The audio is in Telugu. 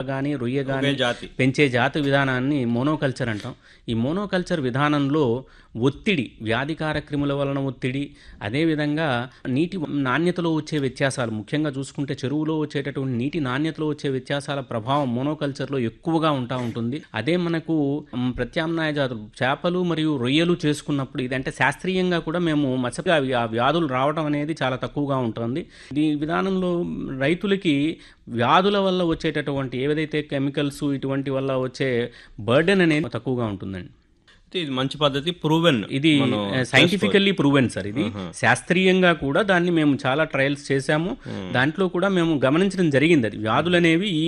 కానీ రొయ్య కానీ జాతి పెంచే జాతి విధానాన్ని మోనోకల్చర్ అంటాం. ఈ మోనోకల్చర్ విధానంలో ఒత్తిడి, వ్యాధికార క్రిముల వలన ఒత్తిడి, అదేవిధంగా నీటి నాణ్యతలో వచ్చే వ్యత్యాసాలు, ముఖ్యంగా చూసుకుంటే చెరువులో వచ్చేటటువంటి నీటి నాణ్యతలో వచ్చే వ్యత్యాసాల ప్రభావం మోనోకల్చర్లో ఎక్కువగా ఉంటుంది. అదే మనకు ప్రత్యామ్నాయ జాతులు చేపలు మరియు రొయ్యలు చేసుకున్నప్పుడు ఇదంటే శాస్త్రీయంగా కూడా మేము ఆ వ్యాధులు రావడం అనేది చాలా తక్కువగా ఉంటుంది. ఈ విధానంలో రైతులకి వ్యాధుల వల్ల వచ్చేటటువంటి ఏదైతే కెమికల్స్ ఇటువంటి వల్ల వచ్చే బర్డెన్ అనేది తక్కువగా ఉంటుందండి. ఇది మంచి పద్ధతి, ప్రూవెన్, ఇది సైంటిఫికల్లీ ప్రూవెన్ సార్. ఇది శాస్త్రీయంగా కూడా దాన్ని మేము చాలా ట్రయల్స్ చేశాము. దాంట్లో కూడా మేము గమనించడం జరిగింది, అది వ్యాధులు అనేవి ఈ